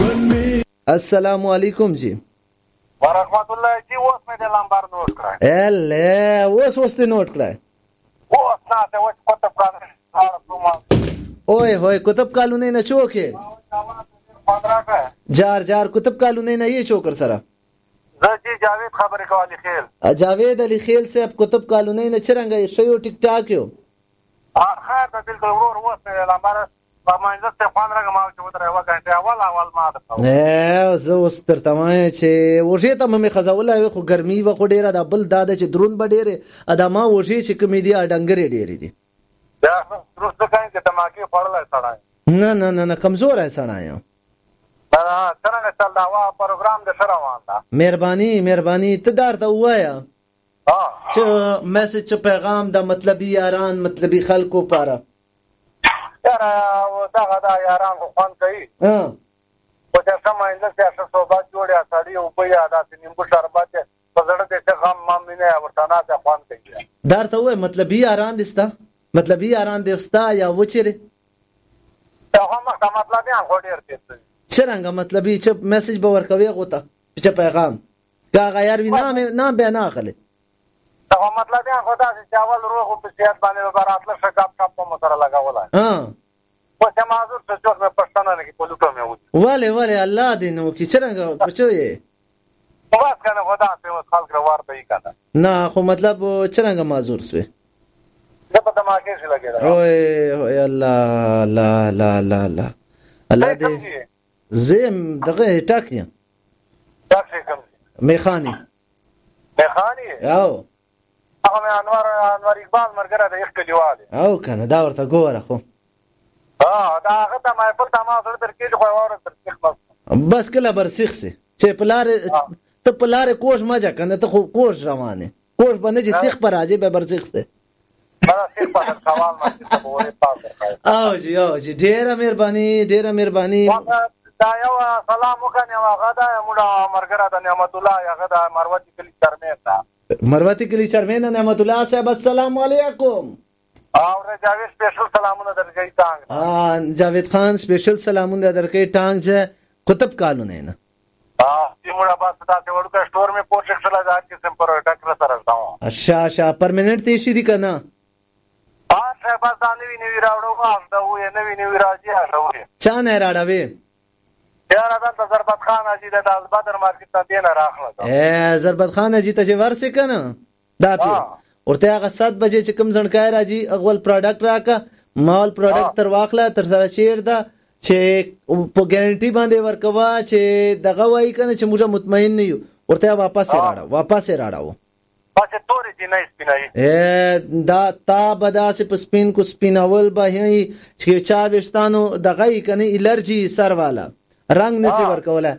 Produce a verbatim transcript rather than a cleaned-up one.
السلام علیکم جی ورحمت الله جی. اوس مې د لمبر نوٹ کړه. اله اوس اوس ته نوٹ کړه. اوس نه ته اوس کوته پرانه اوه هوی کتب کالونی نه چوکه جار جار کتب کالونی نه یې چوکر سره زه جی جاوید خبرې کولی خیل. جاوید علی خیل صاحب کتب کالونی نه چرنګ شیو ټیک ټاک یو خیر د دل ورور اوس لمبر په منځ ته خوان راغم او چې ودره و غنټه اول اول ما ده نه زه اوس ترته ما چې وږي ته مې خزاوله خو ګرمي و خو ډیره د بل داده چې درون به ډیره ادمه وږي چې کمی دی ډنګرې ډیره دي دا درست کاین چې تماکي خورلای سړی نه نه نه نه کمزور ہے سړی نه څنګه چل دا وا پروګرام د سره وان دا مهرباني مهرباني ته درته وایا چې میسج پیغام د مطلبي یاران مطلبي خلکو پاره یاره دا دا یاران خو خوان کوي ها په دې سمه انده چې صحبت جوړه سړی او په یاده چې نیمبو شربت په زړه دې غم ما مینه ورته نه ته خوان کوي. درته وای مطلبي یاران دستا مطلبي یاران دستا یا وچره دا هم مطلب یې هغه ډیر کېږي څنګه مطلبي چې میسج به ورکوي غوته چې پیغام کا غیر وینا مې نه به نه خله دا مطلب یې هغه دا چې اول روغ په سیاست باندې براتله شګاب ټاپ په متر لگاولا ها په سمازو څه څو مې پښتنه نه کې په لوټو مې و والے والے الله دې نو کې څنګه پچوي واس کنه خدا په خلک ورته یې کنه نه خو مطلب څنګه معذور سوی دا په دماغه شي لګیدا اوه اوه الله لا لا لا لا الله دې زم دغه ټاکیا ټاکي کوم میخانی میخانی او هغه انوار انوار اقبال مرګره د یخ کلیواله او کنه دا ورته ګوره خو ها دا هغه ته مې په تمام سره ترکیج خو اور ترکیج بس کله برسیخ سي چې پلار ته پلار کوش ماجا کنه ته خو کوش روانه کوش باندې چې سیخ پر راځي به برسیخ سي دا سیخ په سوال باندې ته وره پاسه او جی او جی ډیره مهرباني ډیره مهرباني دا یو سلام وکړ هغه دا مولا مرګره د نعمت الله هغه د مروتی کلی چرمه تا مروتی کلی چرمه نعمت الله صاحب السلام علیکم او جاوید سپیشل سلامونه درګی ټانګ ها جاوید خان سپیشل سلامونه درګی ټانګ چې کتب کالونه نه ها چې مولا بس تاسو ورته سٹور میں پروجیکٹ چلا جات کې سم پر ډاکټر سره راځم اچھا اچھا پرمننٹ تی شي دي کنه ها څه بس دا نوی نوی راوړو ما دا وې نوی نوی راځي راوړي چا نه راړوي یاره دا ضربت خان اجي د البدر مارکیټ ته دین راخله اے ضربت خان اجي ته ورسې کنه دا پی ورته هغه سات بجې چې کوم ځنکای راځي اول پروډکټ راکا مال پروډکټ تر واخله تر سره چیر دا چې په ګارانټي باندې ورکوا چې دغه وای کنه چې موږ مطمئن نه یو ورته واپس راړو واپس راړو پاتې تورې دي نه سپینای اے دا تا بدا سه په سپین کو سپیناول به چې چا وشتانو دغه کنه الرجی سر والا رنگ نسی ورکوله